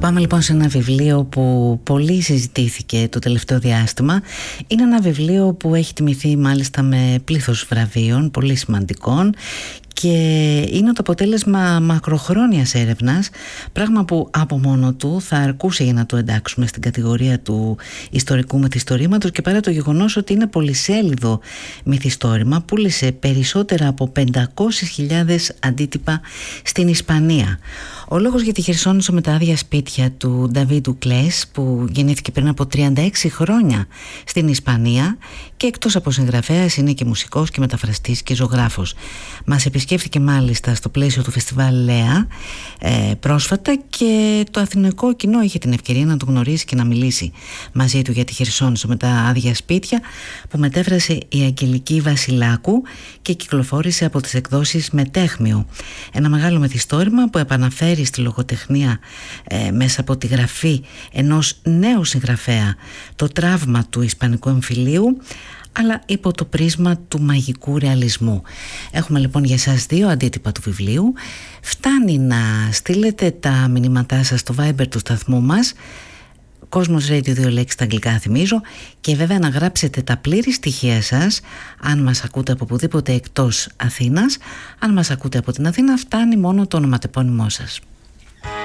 Πάμε λοιπόν σε ένα βιβλίο που πολύ συζητήθηκε το τελευταίο διάστημα. Είναι ένα βιβλίο που έχει τιμηθεί μάλιστα με πλήθος βραβείων, πολύ σημαντικών, και είναι το αποτέλεσμα μακροχρόνιας έρευνας, πράγμα που από μόνο του θα αρκούσε για να το εντάξουμε στην κατηγορία του ιστορικού μυθιστορήματος, και παρά το γεγονός ότι είναι πολυσέλιδο μυθιστόρημα, πούλησε περισσότερα από 500.000 αντίτυπα στην Ισπανία. Ο λόγος για τη Χερσόνησο με τα άδεια σπίτια του Νταβίντ Ντουκλές, που γεννήθηκε πριν από 36 χρόνια στην Ισπανία και εκτός από συγγραφέας είναι και μουσικός και μεταφραστής και ζωγράφος. Μας επισκέφθηκε μάλιστα στο πλαίσιο του φεστιβάλ Λέα πρόσφατα, και το αθηναϊκό κοινό είχε την ευκαιρία να το γνωρίσει και να μιλήσει μαζί του για τη Χερσόνησο με τα άδεια σπίτια, που μετέφρασε η Αγγελική Βασιλάκου και κυκλοφόρησε από τις εκδόσεις Μετέχμιο. Ένα μεγάλο μυθιστόρημα που επαναφέρει στη λογοτεχνία μέσα από τη γραφή ενός νέου συγγραφέα το τραύμα του ισπανικού εμφυλίου, αλλά υπό το πρίσμα του μαγικού ρεαλισμού. Έχουμε λοιπόν για εσάς 2 αντίτυπα του βιβλίου. Φτάνει να στείλετε τα μηνύματά σας στο Viber του σταθμού μας, Κόσμος Radio 2 λέξεις στα αγγλικά θυμίζω, και βέβαια να γράψετε τα πλήρη στοιχεία σας αν μας ακούτε από οπουδήποτε εκτός Αθήνας. Αν μας ακούτε από την Αθήνα, φτάνει μόνο το ονοματεπώνυμό σας.